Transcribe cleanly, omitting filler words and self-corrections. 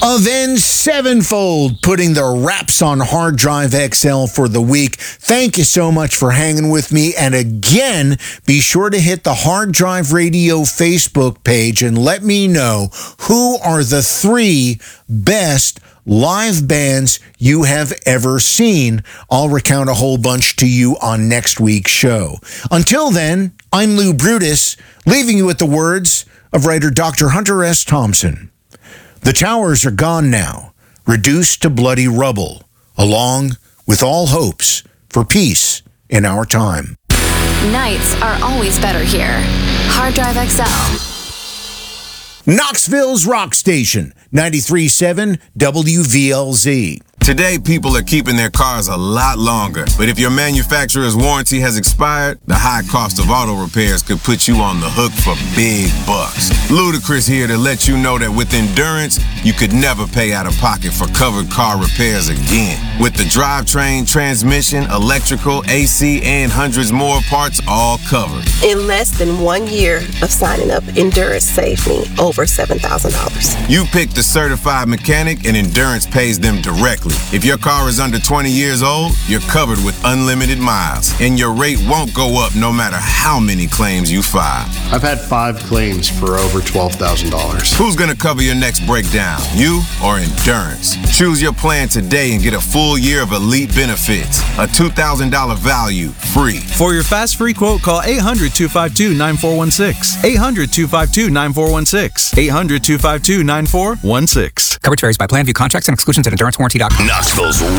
Avenged Sevenfold putting the wraps on Hard Drive XL for the week. Thank you so much for hanging with me. And again, be sure to hit the Hard Drive Radio Facebook page and let me know who are the 3 best live bands you have ever seen. I'll recount a whole bunch to you on next week's show. Until then, I'm Lou Brutus, leaving you with the words of writer Dr. Hunter S. Thompson. The towers are gone now, reduced to bloody rubble, along with all hopes for peace in our time. Nights are always better here. Hard Drive XL. Knoxville's Rock Station, 93.7 WVLZ. Today, people are keeping their cars a lot longer. But if your manufacturer's warranty has expired, the high cost of auto repairs could put you on the hook for big bucks. Ludacris here to let you know that with Endurance, you could never pay out of pocket for covered car repairs again. With the drivetrain, transmission, electrical, AC, and hundreds more parts all covered. In less than 1 year of signing up, Endurance saved me over $7,000. You pick the certified mechanic and Endurance pays them directly. If your car is under 20 years old, you're covered with unlimited miles, and your rate won't go up no matter how many claims you file. I've had 5 claims for over $12,000. Who's gonna cover your next breakdown, you or Endurance? Choose your plan today and get a full year of elite benefits. A $2,000 value, free. For your fast free quote, call 800-252-9416. 800-252-9416. 800-252-9416. Coverage varies by plan. View contracts and exclusions at EnduranceWarranty.com. Knoxville's